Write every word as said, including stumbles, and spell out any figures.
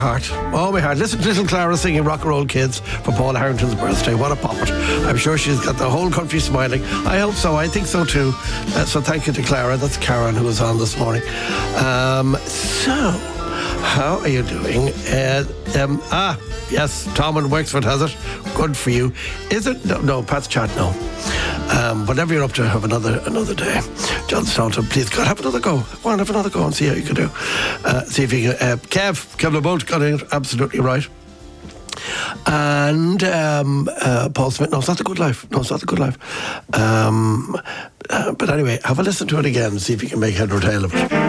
Heart. Oh, my heart. Listen to little Clara singing Rock and Roll Kids for Paul Harrington's birthday. What a poppet. I'm sure she's got the whole country smiling. I hope so. I think so too. Uh, so thank you to Clara. That's Karen who was on this morning. Um, so, how are you doing? Uh, um, ah, yes, Tom in Wexford has it. Good for you. Is it? No, no Pat's chat, no. Um, whatever you're up to, have another another day. John Staunton, please God, have another go. Go on, have another go and see how you can do. Uh, see if you can. Uh, Kev, Kevin Bolt got it absolutely right. And um, uh, Paul Smith, no, it's not the good life. No, it's not the good life. Um, uh, but anyway, have a listen to it again and see if you can make head or tail of it.